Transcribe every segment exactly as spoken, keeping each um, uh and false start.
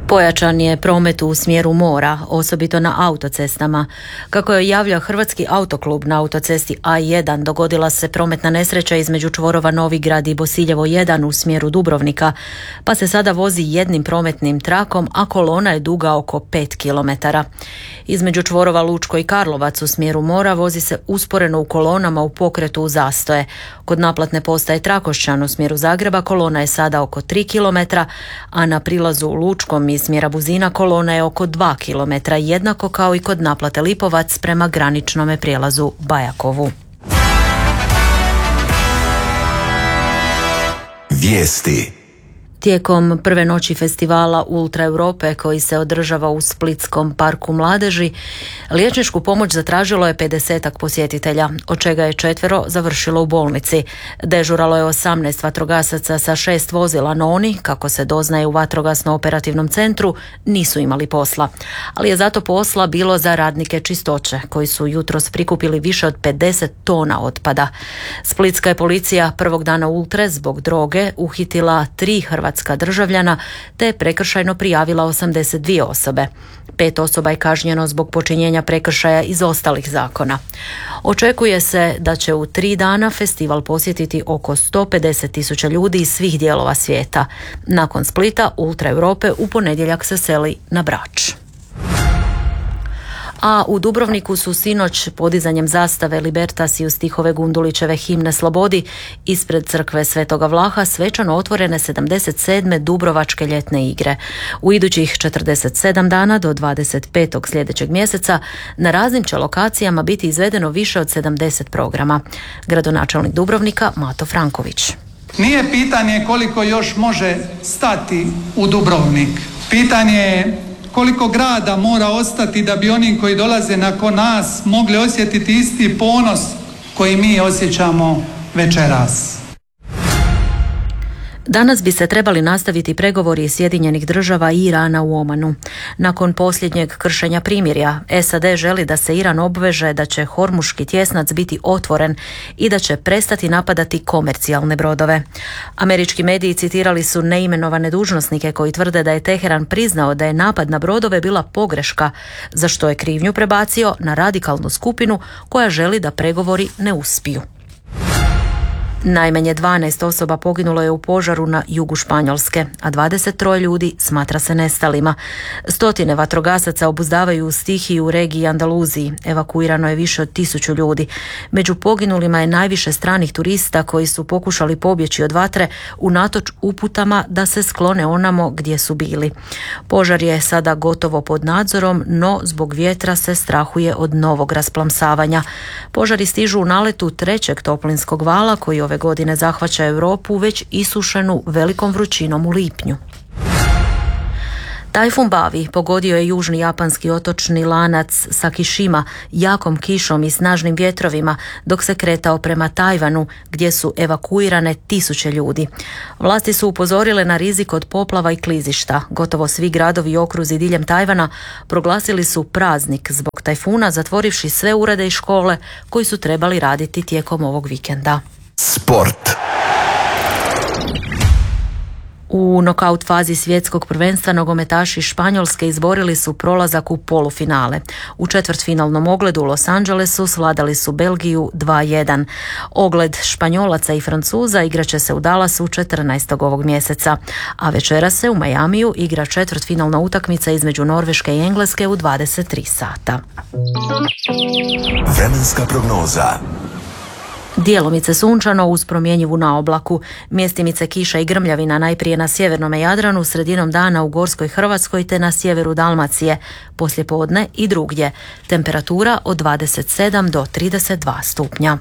Pojačan je promet u smjeru mora, osobito na autocestama. Kako je javljao Hrvatski autoklub, na autocesti A jedan dogodila se prometna nesreća između čvorova Novigrad i Bosiljevo jedan u smjeru Dubrovnika, pa se sada vozi jednim prometnim trakom, a kolona je duga oko pet kilometara. Između čvorova Lučko i Karlovac u smjeru mora vozi se usporeno u kolonama u pokretu u zastoje. Kod naplatne postaje Trakošćan u smjeru Zagreba kolona je sada oko tri kilometra, a na prilazu u Lučkom iz smjera Buzina kolona je oko dva kilometra, jednako kao i kod naplate Lipovac prema graničnome prijelazu Bajakovu. Vijesti. Tijekom prve noći festivala Ultra Europe koji se održava u Splitskom parku mladeži, liječničku pomoć zatražilo je pedesetak posjetitelja, od čega je četvero završilo u bolnici. Dežuralo je osamnaest vatrogasaca sa šest vozila, no oni, kako se doznaje u vatrogasno-operativnom centru, nisu imali posla. Ali je zato posla bilo za radnike čistoće, koji su jutros prikupili više od pedeset tona otpada. Splitska je policija prvog dana Ultre zbog droge uhitila tri hrvatska državljana te prekršajno prijavila osamdeset dvije osobe. Pet osoba je kažnjeno zbog počinjenja prekršaja iz ostalih zakona. Očekuje se da će u tri dana festival posjetiti oko sto pedeset tisuća ljudi iz svih dijelova svijeta. Nakon Splita, Ultra Europe u ponedjeljak se seli na Brač. A u Dubrovniku su sinoć podizanjem zastave Libertas i uz stihove Gundulićeve himne Slobodi ispred crkve Svetoga Vlaha svečano otvorene sedamdeset sedme Dubrovačke ljetne igre. U idućih četrdeset sedam dana do dvadeset petog sljedećeg mjeseca na raznim će lokacijama biti izvedeno više od sedamdeset programa. Gradonačelnik Dubrovnika Mato Franković. Nije pitanje koliko još može stati u Dubrovnik. Pitanje je koliko grada mora ostati da bi oni koji dolaze nakon nas mogli osjetiti isti ponos koji mi osjećamo večeras. Danas bi se trebali nastaviti pregovori Sjedinjenih država i Irana u Omanu. Nakon posljednjeg kršenja primirja, S A D želi da se Iran obveže da će Hormuški tjesnac biti otvoren i da će prestati napadati komercijalne brodove. Američki mediji citirali su neimenovane dužnosnike koji tvrde da je Teheran priznao da je napad na brodove bila pogreška, za što je krivnju prebacio na radikalnu skupinu koja želi da pregovori ne uspiju. Najmanje dvanaest osoba poginulo je u požaru na jugu Španjolske, a dvadeset troje ljudi smatra se nestalima. Stotine vatrogasaca obuzdavaju stihiju u regiji Andaluziji. Evakuirano je više od tisuću ljudi. Među poginulima je najviše stranih turista koji su pokušali pobjeći od vatre unatoč uputama da se sklone onamo gdje su bili. Požar je sada gotovo pod nadzorom, no zbog vjetra se strahuje od novog rasplamsavanja. Požari stižu u naletu trećeg toplinskog vala koji ove godine zahvaća Europu već isušenu velikom vrućinom u lipnju. Tajfun Bavi pogodio je južni japanski otočni lanac Sakishima jakom kišom i snažnim vjetrovima dok se kretao prema Tajvanu gdje su evakuirane tisuće ljudi. Vlasti su upozorile na rizik od poplava i klizišta. Gotovo svi gradovi i okruzi diljem Tajvana proglasili su praznik zbog tajfuna, zatvorivši sve urede i škole koji su trebali raditi tijekom ovog vikenda. Sport. U nokaut fazi svjetskog prvenstva nogometaši Španjolske izborili su prolazak u polufinale. U četvrtfinalnom ogledu u Los Angelesu svladali su Belgiju dva jedan. Ogled Španjolaca i Francuza igraće se u Dallasu četrnaestog ovog mjeseca, a večeras se u Majamiju igra četvrtfinalna utakmica između Norveške i Engleske u dvadeset tri sata. Vremenska prognoza. Dijelomice sunčano uz promjenjivu naoblaku, mjestimice kiša i grmljavina najprije na sjevernome Jadranu, sredinom dana u Gorskoj Hrvatskoj te na sjeveru Dalmacije, poslijepodne i drugdje. Temperatura od dvadeset sedam do trideset dva stupnja.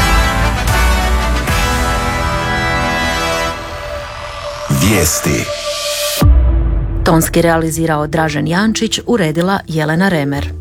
Vijesti. Tonski realizirao Dražen Jančić, uredila Jelena Remer.